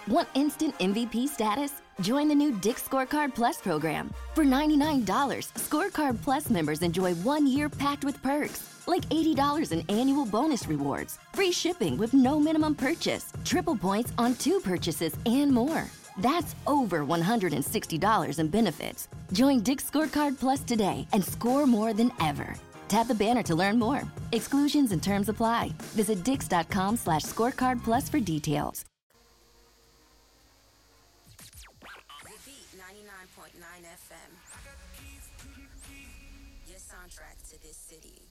Want instant MVP status? Join the new Dick's Scorecard Plus program. For $99, Scorecard Plus members enjoy 1 year packed with perks, like $80 in annual bonus rewards, free shipping with no minimum purchase, triple points on 2 purchases, and more. That's over $160 in benefits. Join Dick's Scorecard Plus today and score more than ever. Tap the banner to learn more. Exclusions and terms apply. Visit dix.com/scorecard plus for details. The Beat 99.9 FM. Your soundtrack to this city.